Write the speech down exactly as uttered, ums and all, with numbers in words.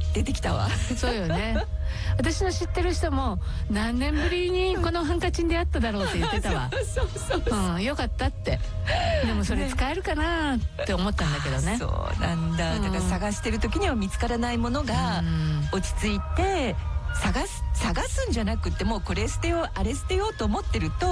出てきたわ。 そうよね。私の知ってる人も何年ぶりにこのハンカチに出会っただろうって言ってたわ。 そうそうそう、 うん、よかったって。でもそれ使えるかなって思ったんだけどね。 そうなんだ。だから探してる時には見つからないものが落ち着いて、探す探すんじゃなくって、もうこれ捨てようあれ捨てようと思ってると